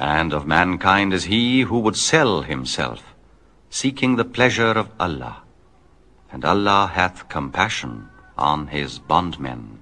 And of mankind is he who would sell himself, seeking the pleasure of Allah. And Allah hath compassion on his bondmen.